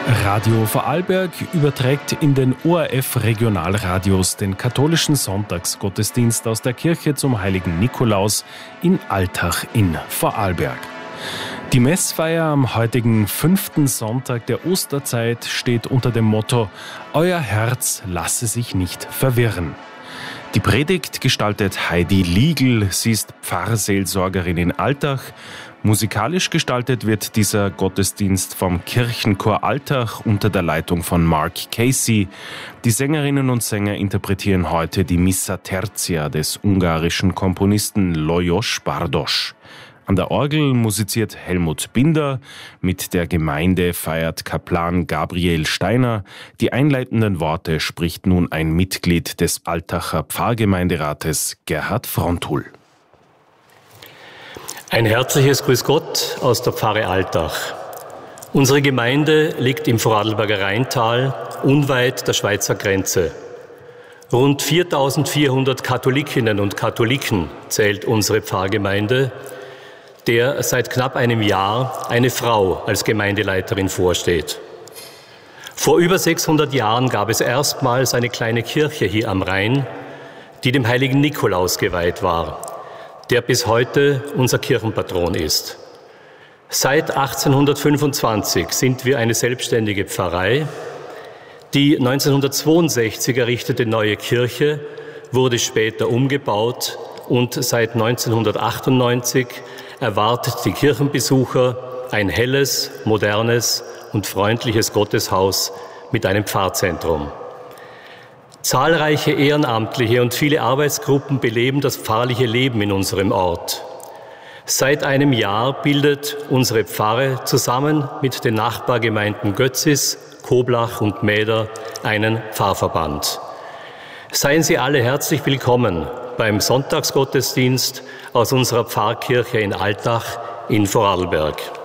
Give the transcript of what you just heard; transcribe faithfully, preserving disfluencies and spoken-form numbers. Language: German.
Radio Vorarlberg überträgt in den O R F-Regionalradios den katholischen Sonntagsgottesdienst aus der Kirche zum Heiligen Nikolaus in Altach in Vorarlberg. Die Messfeier am heutigen fünften Sonntag der Osterzeit steht unter dem Motto »Euer Herz lasse sich nicht verwirren«. Die Predigt gestaltet Heidi Liegl, sie ist Pfarrseelsorgerin in Altach. Musikalisch gestaltet wird dieser Gottesdienst vom Kirchenchor Altach unter der Leitung von Mark Casey. Die Sängerinnen und Sänger interpretieren heute die Missa Tertia des ungarischen Komponisten Lajos Bardos. An der Orgel musiziert Helmut Binder, mit der Gemeinde feiert Kaplan Gabriel Steiner. Die einleitenden Worte spricht nun ein Mitglied des Altacher Pfarrgemeinderates, Gerhard Frontul. Ein herzliches Grüß Gott aus der Pfarre Altach. Unsere Gemeinde liegt im Vorarlberger Rheintal, unweit der Schweizer Grenze. Rund viertausendvierhundert Katholikinnen und Katholiken zählt unsere Pfarrgemeinde, der seit knapp einem Jahr eine Frau als Gemeindeleiterin vorsteht. Vor über sechshundert Jahren gab es erstmals eine kleine Kirche hier am Rhein, die dem heiligen Nikolaus geweiht war, der bis heute unser Kirchenpatron ist. Seit achtzehnhundertfünfundzwanzig sind wir eine selbstständige Pfarrei. Die neunzehnhundertzweiundsechzig errichtete neue Kirche wurde später umgebaut und seit neunzehnhundertachtundneunzig erwartet die Kirchenbesucher ein helles, modernes und freundliches Gotteshaus mit einem Pfarrzentrum. Zahlreiche Ehrenamtliche und viele Arbeitsgruppen beleben das pfarrliche Leben in unserem Ort. Seit einem Jahr bildet unsere Pfarre zusammen mit den Nachbargemeinden Götzis, Koblach und Mäder einen Pfarrverband. Seien Sie alle herzlich willkommen beim Sonntagsgottesdienst aus unserer Pfarrkirche in Altach in Vorarlberg.